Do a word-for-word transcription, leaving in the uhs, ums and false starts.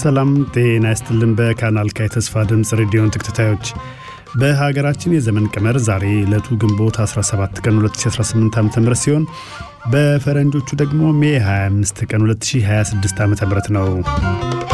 ሰላም ጤና ይስጥልን። በካናል ካይ ተስፋ ድምጽ ሬዲዮን ተከታታዮች በሀገራችን የዘመን ቀመር ዛሬ ዕለቱ ግንቦት አስራ ሰባት ቀን ሁለት ሺህ አስራ ስምንት ዓ.ም ሲሆን በፈረንጆቹ ደግሞ ሜይ ሃያ አምስት ቀን ሁለት ሺህ ሃያ ስድስት ዓ.ም ነው።